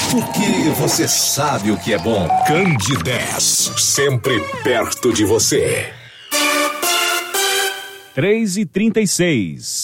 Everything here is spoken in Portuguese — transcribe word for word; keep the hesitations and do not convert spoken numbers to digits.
Porque você sabe o que é bom. Candidez, sempre perto de você. três e trinta e seis.